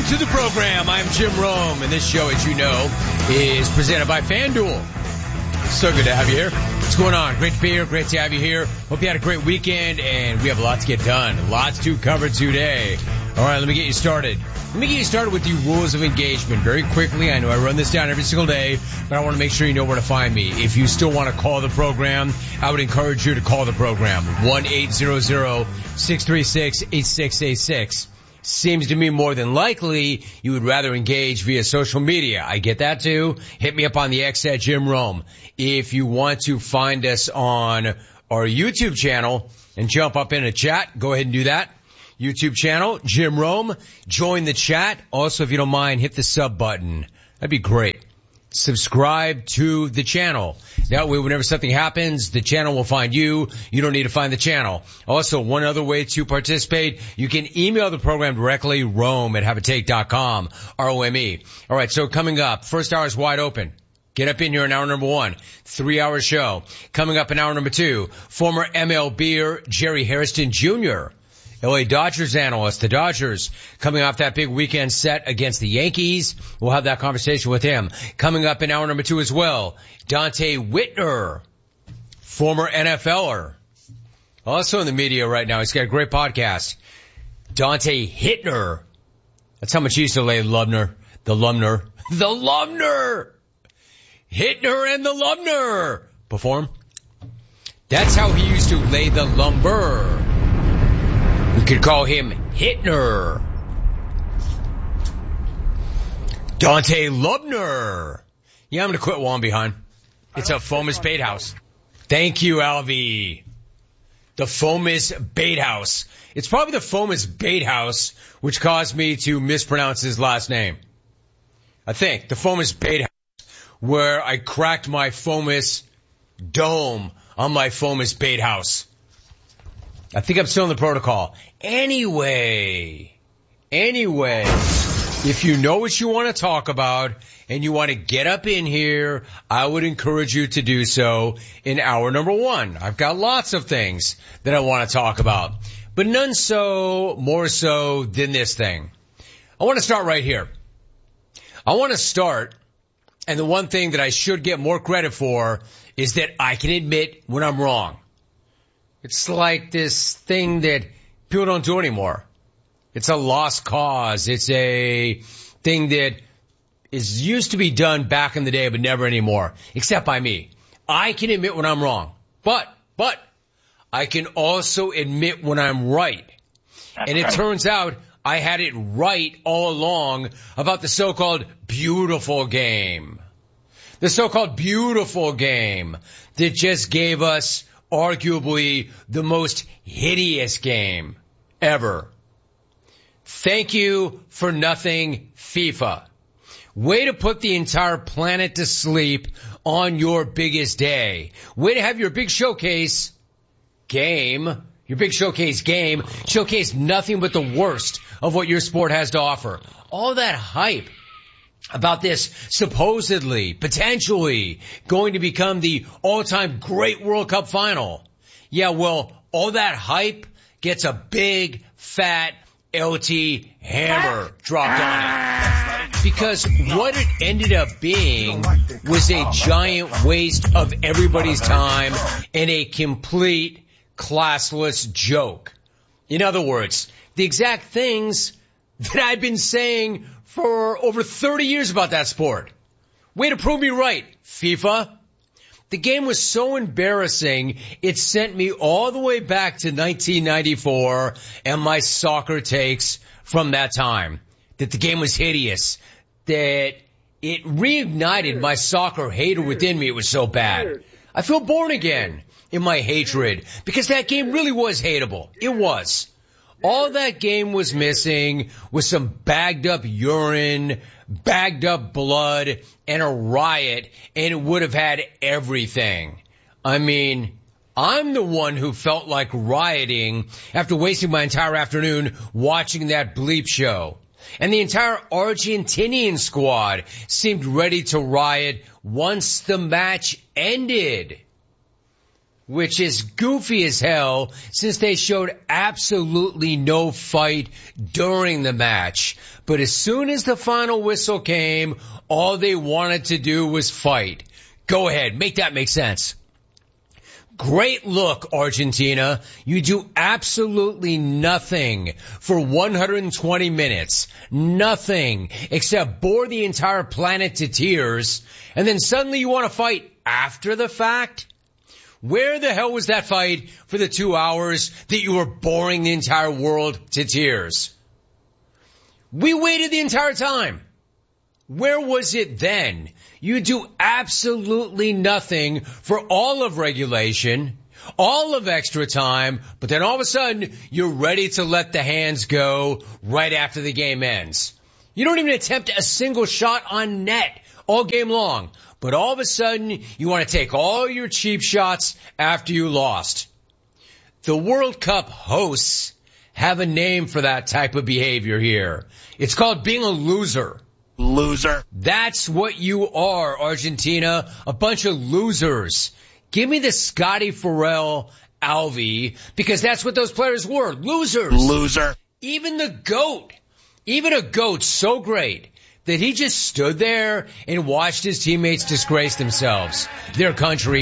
Welcome to the program. I'm Jim Rome, and this show, as you know, is presented by FanDuel. So good to have you here. What's going on? Great to be here. Great to have you here. Hope you had a great weekend, and we have a lot to get done. Lots to cover today. All right, let me get you started. Let me get you started with the rules of engagement very quickly. I know I run this down every single day, but I want to make sure you know where to find me. If you still want to call the program, I would encourage you to call the program. 1-800-636-8686. Seems to me more than likely you would rather engage via social media. I get that too. Hit me up on the X at Jim Rome. If you want to find us on our YouTube channel and jump up in a chat, go ahead and do that. YouTube channel, Jim Rome. Join the chat. Also, if you don't mind, hit the sub button. That'd be great. Subscribe to the channel. That way, whenever something happens, the channel will find you. You don't need to find the channel. Also, one other way to participate, you can email the program directly, rome@haveatake.com, R-O-M-E. All right, so coming up, first hour is wide open. Get up in here in hour number 1, 3-hour show. Coming up in hour number 2, former MLBer Jerry Hairston Jr., LA Dodgers analyst. The Dodgers coming off that big weekend set against the Yankees. We'll have that conversation with him. Coming up in hour number 2 as well, Dante Whitner, former NFLer. Also in the media right now. He's got a great podcast. Dante Hittner. That's how much he used to lay Lubner. The Lumner. Hittner and the Lumner. Perform. That's how he used to lay the lumber. We could call him Hittner. Dante Lubner. Yeah, I'm going to quit while I'm behind. It's a Fomus Bait House. Thank you, Alvy. The Fomus Bait House. It's probably the Fomus Bait House which caused me to mispronounce his last name. I think. The Fomus Bait House. Where I cracked my Fomus dome on my Fomus Bait House. I think I'm still in the protocol. Anyway, if you know what you want to talk about and you want to get up in here, I would encourage you to do so in hour number 1. I've got lots of things that I want to talk about, but none more so than this thing. I want to start right here. And the one thing that I should get more credit for is that I can admit when I'm wrong. It's like this thing that people don't do anymore. It's a lost cause. It's a thing that is used to be done back in the day, but never anymore, except by me. I can admit when I'm wrong, but I can also admit when I'm right. And it turns out I had it right all along about the so-called beautiful game. The so-called beautiful game that just gave us arguably the most hideous game ever. Thank you for nothing, FIFA. Way to put the entire planet to sleep on your biggest day. Way to have your big showcase game showcase nothing but the worst of what your sport has to offer. All that hype about this supposedly, potentially going to become the all-time great World Cup final. Yeah, well, all that hype gets a big, fat, LT hammer dropped on it. Because what it ended up being was a giant waste of everybody's time and a complete classless joke. In other words, the exact things that I've been saying for over 30 years about that sport. Way to prove me right, FIFA. The game was so embarrassing, it sent me all the way back to 1994 and my soccer takes from that time. That the game was hideous. That it reignited my soccer hater within me. It was so bad. I feel born again in my hatred because that game really was hateable. It was. All that game was missing was some bagged up urine, bagged up blood, and a riot, and it would have had everything. I mean, I'm the one who felt like rioting after wasting my entire afternoon watching that bleep show. And the entire Argentinian squad seemed ready to riot once the match ended. which is goofy as hell since they showed absolutely no fight during the match. But as soon as the final whistle came, all they wanted to do was fight. Go ahead, make that make sense. Great look, Argentina. You do absolutely nothing for 120 minutes. Nothing except bore the entire planet to tears. And then suddenly you want to fight after the fact? Where the hell was that fight for the 2 hours that you were boring the entire world to tears? We waited the entire time. Where was it then? You do absolutely nothing for all of regulation, all of extra time, but then all of a sudden you're ready to let the hands go right after the game ends. You don't even attempt a single shot on net all game long, but all of a sudden you want to take all your cheap shots after you lost. The World Cup hosts have a name for that type of behavior here. It's called being a loser. Loser. That's what you are, Argentina. A bunch of losers. Give me the Scotty Farrell Alvey, because that's what those players were. Losers. Loser. Even the GOAT. Even a GOAT so great that he just stood there and watched his teammates disgrace themselves, their country,